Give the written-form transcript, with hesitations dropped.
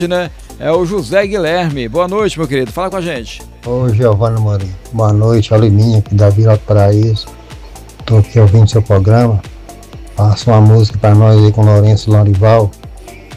né? É o José Guilherme. Boa noite, meu querido. Fala com a gente. Ô, Giovana Morim. Boa noite, Aliminha, aqui da Vila Paraíso. Tô aqui ouvindo seu programa. Passa uma música pra nós aí com Lourenço Lorival.